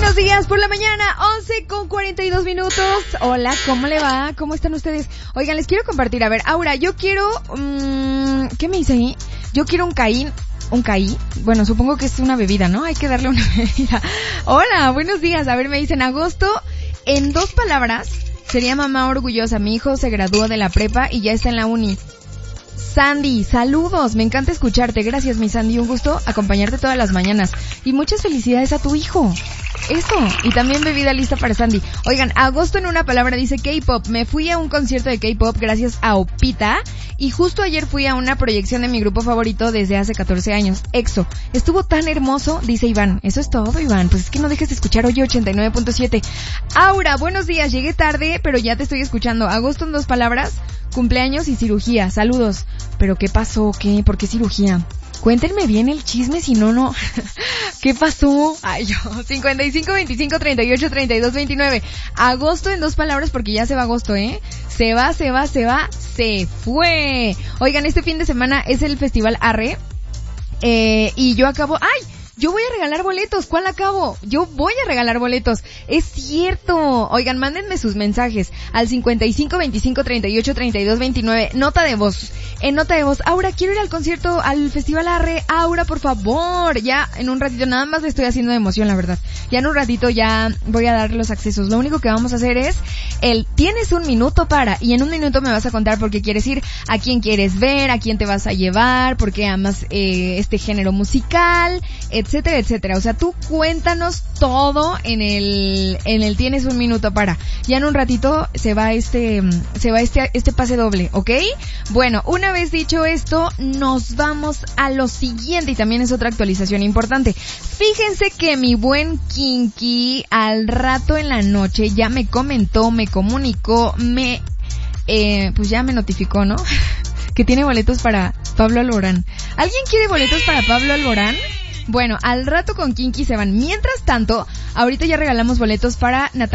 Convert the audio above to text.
buenos días por la mañana, 11:42. Hola, ¿cómo le va? ¿Cómo están ustedes? Oigan, les quiero compartir, a ver, Aura, yo quiero... ¿qué me dice ahí? Yo quiero un caí. ¿Un caí? Bueno, supongo que es una bebida, ¿no? Hay que darle una bebida. Hola, buenos días. A ver, me dicen, agosto, en 2 palabras, sería mamá orgullosa. Mi hijo se graduó de la prepa y ya está en la uni. Sandy, saludos, me encanta escucharte. Gracias, mi Sandy, un gusto acompañarte todas las mañanas. Y muchas felicidades a tu hijo. Eso, y también bebida lista para Sandy. Oigan, agosto en una palabra dice K-pop. Me fui a un concierto de K-pop gracias a Opita. Y justo ayer fui a una proyección de mi grupo favorito desde hace 14 años, EXO. Estuvo tan hermoso, dice Iván. Eso es todo, Iván. Pues es que no dejes de escuchar hoy 89.7. Aura, buenos días. Llegué tarde, pero ya te estoy escuchando. Agosto en 2 palabras, cumpleaños y cirugía. Saludos. ¿Pero qué pasó? ¿Qué? ¿Por qué cirugía? Cuéntenme bien el chisme, si no, no. ¿Qué pasó? Ay, yo. 55, 25, 38, 32, 29. Agosto en 2 palabras porque ya se va agosto, ¿eh? Se va, se fue. Oigan, este fin de semana es el Festival Arre. Y yo acabo... ¡Ay! Yo voy a regalar boletos. ¿Cuál acabo? Yo voy a regalar boletos. Es cierto. Oigan, mándenme sus mensajes al 55 25 38 32 29. Nota de voz. En nota de voz. Aura, quiero ir al concierto, al Festival Arre. Aura, por favor. Ya en un ratito, nada más le estoy haciendo de emoción, la verdad. Ya en un ratito ya voy a dar los accesos. Lo único que vamos a hacer es tienes un minuto para, y en un minuto me vas a contar por qué quieres ir, a quién quieres ver, a quién te vas a llevar, por qué amas este género musical, etcétera, etcétera. O sea, tú cuéntanos todo en el tienes un minuto para. Ya en un ratito se va este pase doble, ¿ok? Bueno, una vez dicho esto, nos vamos a lo siguiente, y también es otra actualización importante. Fíjense que mi buen Kinky al rato en la noche ya me comentó, me comunicó, pues ya me notificó, ¿no? Que tiene boletos para Pablo Alborán. ¿Alguien quiere boletos para Pablo Alborán? Bueno, al rato con Kinky se van. Mientras tanto, ahorita ya regalamos boletos para Natalia